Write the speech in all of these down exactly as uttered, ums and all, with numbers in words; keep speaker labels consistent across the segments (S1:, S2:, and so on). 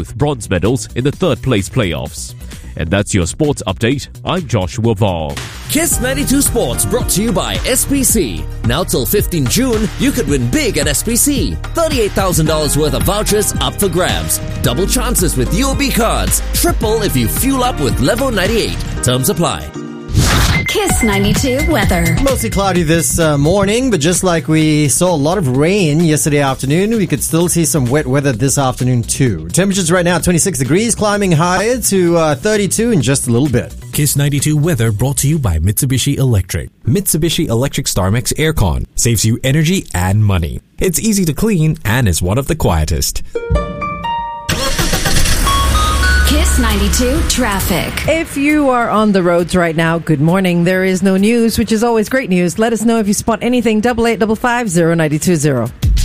S1: with bronze medals in the third place playoffs. And that's your sports update. I'm Joshua Vaughn.
S2: Kiss ninety-two Sports brought to you by S P C. Now till fifteenth of June, you could win big at S P C. thirty-eight thousand dollars worth of vouchers up for grabs. Double chances with U O B cards. Triple if you fuel up with Level ninety-eight. Terms apply.
S3: Kiss ninety-two weather.
S4: Mostly cloudy this uh, morning, but just like we saw a lot of rain yesterday afternoon, we could still see some wet weather this afternoon too. Temperatures right now twenty-six degrees, climbing higher to uh, thirty-two in just a little bit.
S5: Kiss ninety-two weather brought to you by Mitsubishi Electric. Mitsubishi Electric StarMax Aircon saves you energy and money. It's easy to clean and is one of the quietest.
S3: Kiss ninety-two traffic.
S6: If you are on the roads right now, good morning. There is no news, which is always great news. Let us know if you spot anything. Double eight double five zero ninety two zero.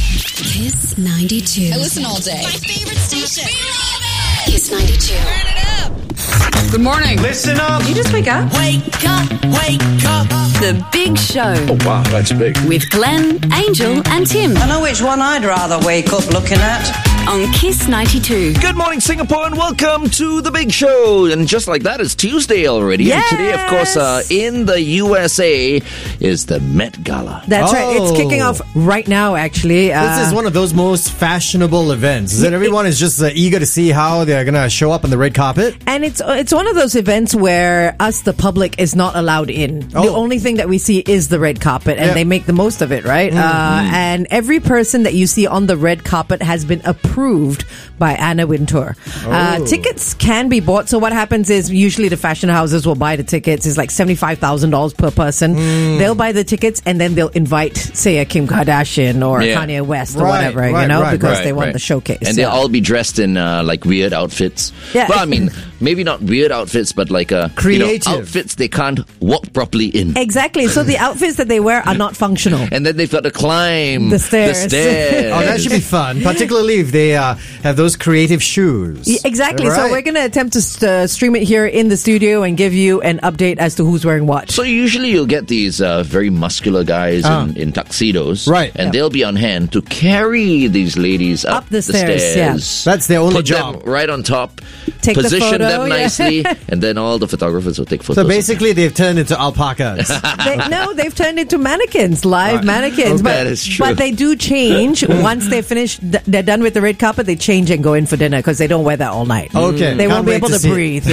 S3: Kiss ninety-two.
S7: I listen all day. My favorite station. We love it.
S3: Kiss ninety-two.
S7: Turn it up. Good morning.
S8: Listen up.
S7: Did you just wake up?
S8: Wake up, wake up.
S3: The Big Show.
S8: Oh, wow, that's big.
S3: With Glenn, Angel, and Tim.
S9: I know which one I'd rather wake up looking at.
S3: On Kiss ninety-two.
S10: Good morning, Singapore, and welcome to The Big Show. And just like that, it's Tuesday already.
S6: Yes.
S10: And today, of course, uh, in the U S A is the Met Gala.
S6: That's
S4: Oh.
S6: right. It's kicking off right now, actually. Uh,
S4: This is one of those most fashionable events. That everyone is just uh, eager to see how they're going to show up on the red carpet.
S6: And it's it's one of those events where us, the public, is not allowed in. The
S4: Oh.
S6: only thing that we see is the red carpet, and
S4: Yeah.
S6: they make the most of it, right?
S4: Mm-hmm.
S6: Uh, and every person that you see on the red carpet has been approved by Anna Wintour. Uh,
S4: Oh.
S6: tickets can be bought. So what happens is usually the fashion houses will buy the tickets. It's like seventy-five thousand dollars per person.
S4: Mm.
S6: They'll buy the tickets and then they'll invite, say, a Kim Kardashian or
S10: Yeah.
S6: Kanye West or
S4: Right,
S6: whatever, you
S4: right,
S6: know,
S4: right,
S6: because
S10: Right,
S6: they want
S10: right.
S6: the showcase.
S10: And
S6: So-
S10: they'll all be dressed in uh, like weird outfits.
S6: Yeah.
S10: Well, I mean, maybe not weird outfits, but like uh,
S4: Creative.
S10: You know, outfits they can't walk properly in.
S6: Exactly. So the outfits that they wear are not functional.
S10: And then they've got to climb
S6: The stairs.
S10: The stairs.
S4: Oh, that should be fun, particularly if they uh, have those creative shoes.
S6: Yeah, exactly. So
S4: Right.
S6: we're going to attempt to st- uh, stream it here in the studio and give you an update as to who's wearing what.
S10: So usually you'll get these uh, very muscular guys
S4: Ah.
S10: in, in tuxedos.
S4: Right.
S10: And
S6: Yep.
S10: they'll be on hand to carry these ladies up,
S6: Up the stairs, yeah.
S4: That's their only
S10: Put
S4: job.
S10: them right on top,
S6: Take the
S10: position
S6: photo,
S10: them
S6: yeah.
S10: nicely, and then all the photographers will take photos.
S4: So
S10: of them.
S4: basically, they've turned into alpacas.
S6: They, no, they've turned into mannequins, live mannequins. But,
S10: That is true.
S6: but they do change. Once they finish, th- they're done with the red carpet, they change and go in for dinner because they don't wear that all night.
S4: Okay.
S6: They
S4: Can't
S6: won't be
S4: wait
S6: able
S4: to
S6: to,
S4: see it.
S6: breathe,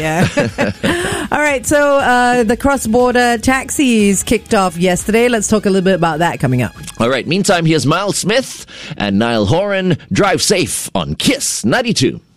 S6: yeah. All right, so uh, the cross-border taxis kicked off yesterday. Let's talk a little bit about that coming up.
S10: All right, meantime, here's Miles Smith and Niall Horan. Drive safe on Kiss ninety-two.